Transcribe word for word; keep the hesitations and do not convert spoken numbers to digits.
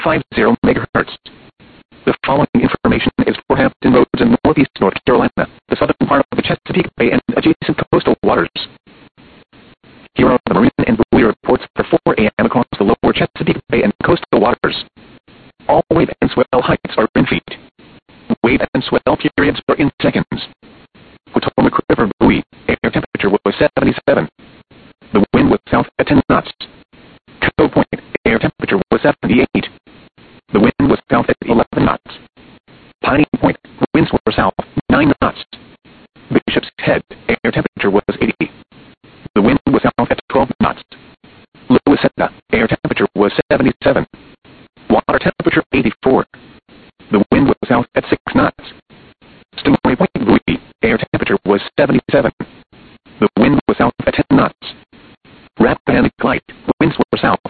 fifty megahertz. The following information is for Hampton Roads in northeast North Carolina, the southern part of the Chesapeake Bay and adjacent coastal waters. Here are the marine and buoy reports for four A M across the lower Chesapeake Bay and coastal waters. All wave and swell heights are in feet. Wave and swell periods are in seconds. Potomac River buoy, air temperature was seventy-seven. The wind was south at ten knots. Cove Point, air temperature was seventy-eight. The wind was south at eleven knots. Piney Point, winds were south, nine knots. Bishop's Head, air temperature was eighty. The wind was south at twelve knots. Louisetta, air temperature was seventy-seven. Water temperature eighty-four. The wind was south at six knots. Stingray Point buoy, air temperature was seventy-seven. The wind was south at ten knots. Rappahannock Light, winds were south,